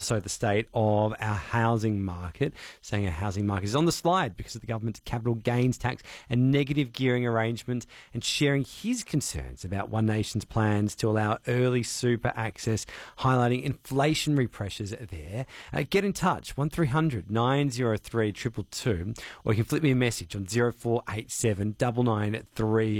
also the state of our housing market, saying our housing market is on the slide because of the government's capital gains tax and negative gearing arrangements, and sharing his concerns about One Nation's plans to allow early super access, highlighting inflationary pressures there. Get in touch, 1300 903 222, or you can flip me a message on 0487 993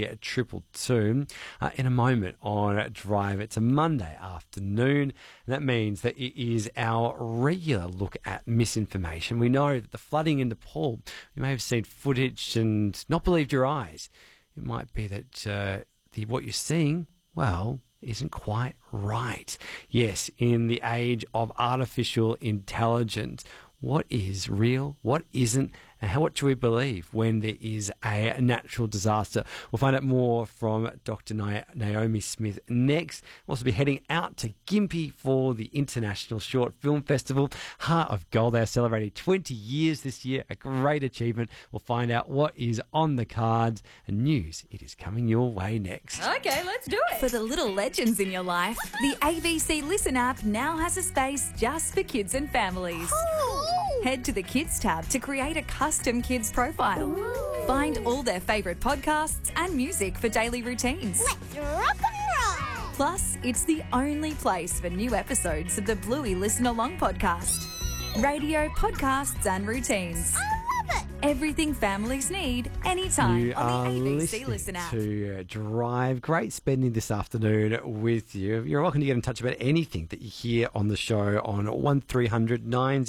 222. In a moment on Drive, it's a Monday afternoon, and that means that it is our regular look at misinformation. We know that the flooding in Nepal, you may have seen footage and not believed your eyes. It might be that what you're seeing, well, isn't quite right. Yes, in the age of artificial intelligence, what is real, what isn't, and what do we believe when there is a natural disaster? We'll find out more from Dr. Naomi Smith next. We'll also be heading out to Gympie for the International Short Film Festival. Heart of Gold, they are celebrating 20 years this year, a great achievement. We'll find out what is on the cards, and news, it is coming your way next. Okay, let's do it. For the little legends in your life, the ABC Listen app now has a space just for kids and families. Head to the Kids tab to create a custom kids profile. Find all their favourite podcasts and music for daily routines. Let's rock and roll! Plus, it's the only place for new episodes of the Bluey Listen Along podcast. Radio, podcasts and routines. I love it! Everything families need, anytime You are on the ABC listening Listen app. to Drive. Great spending this afternoon with you. You're welcome to get in touch about anything that you hear on the show on 1300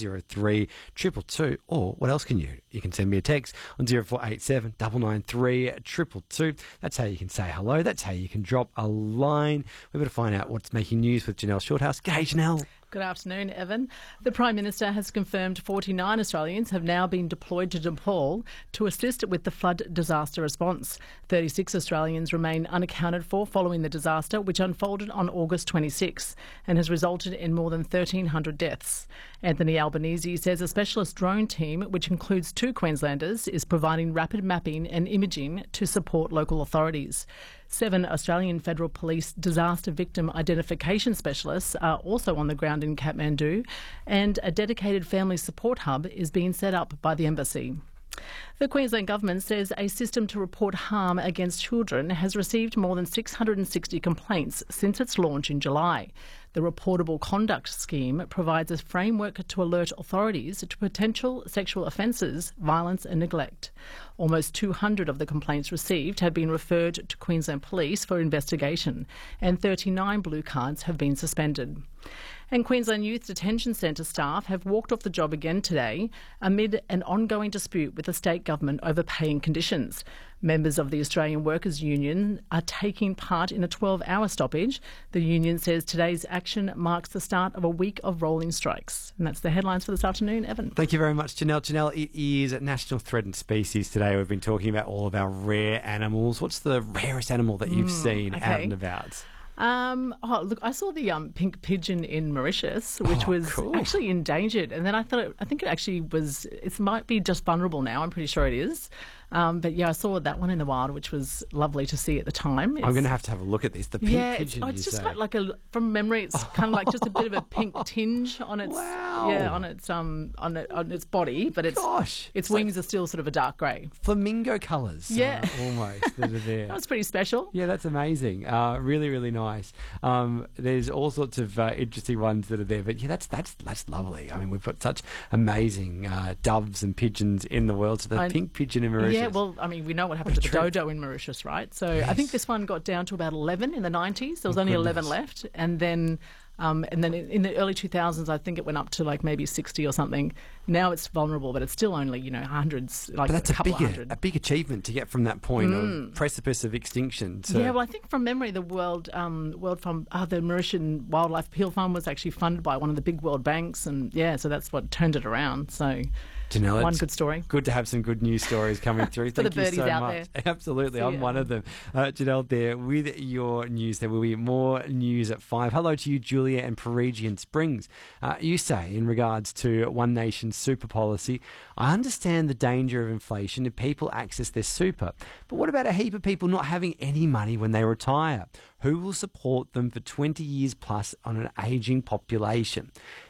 903 222. Or what else can you? You can send me a text on 0487 993 222. That's how you can say hello. That's how you can drop a line. We're going to find out what's making news with Janelle Shorthouse. G'day, Janelle. Good afternoon, Evan. The Prime Minister has confirmed 49 Australians have now been deployed to Nepal to assist with the flood disaster response. 36 Australians remain unaccounted for following the disaster, which unfolded on August 26 and has resulted in more than 1,300 deaths. Anthony Albanese says a specialist drone team, which includes 2 Queenslanders, is providing rapid mapping and imaging to support local authorities. 7 Australian Federal Police disaster victim identification specialists are also on the ground in Kathmandu, and a dedicated family support hub is being set up by the embassy. The Queensland Government says a system to report harm against children has received more than 660 complaints since its launch in July. The Reportable Conduct Scheme provides a framework to alert authorities to potential sexual offences, violence and neglect. Almost 200 of the complaints received have been referred to Queensland Police for investigation, and 39 blue cards have been suspended. And Queensland Youth Detention Centre staff have walked off the job again today amid an ongoing dispute with the state government over paying conditions. Members of the Australian Workers' Union are taking part in a 12-hour stoppage. The union says today's action marks the start of a week of rolling strikes. And that's the headlines for this afternoon. Evan. Thank you very much, Janelle. Janelle, it is National Threatened Species today. We've been talking about all of our rare animals. What's the rarest animal that you've seen out and about? Look, I saw the pink pigeon in Mauritius, which was cool. actually endangered, and then I think it actually was. It might be just vulnerable now. I'm pretty sure it is. But yeah, I saw that one in the wild, which was lovely to see at the time. I'm going to have a look at this. The pink pigeon. It's just got like from memory, it's kind of like just a bit of a pink tinge on its on its body, but its wings are still sort of a dark grey, flamingo colours. Yeah, almost that are there. That was pretty special. Yeah, that's amazing. Really, really nice. There's all sorts of interesting ones that are there, but yeah, that's lovely. I mean, we've got such amazing doves and pigeons in the world. So the pink pigeon in Mauritius. Yeah, well, I mean, we know what happened to the dodo in Mauritius, right? So yes. I think this one got down to about 11 in the 90s. There was only 11 left. And then in the early 2000s, I think it went up to like maybe 60 or something. Now it's vulnerable, but it's still only, hundreds, like but that's a couple hundred. A big achievement to get from that point of precipice of extinction. So. Yeah, well, I think from memory, the the Mauritian Wildlife Appeal Fund was actually funded by one of the big world banks. And yeah, so that's what turned it around. So Janelle, one good story. Good to have some good news stories coming through. For Thank the birdies you so out much. there. Absolutely, I'm one of them. Janelle, there with your news. There will be more news at 5. Hello to you, Julia and Parisian Springs. You say, in regards to One Nation super policy, I understand the danger of inflation if people access their super. But what about a heap of people not having any money when they retire? Who will support them for 20 years plus on an ageing population?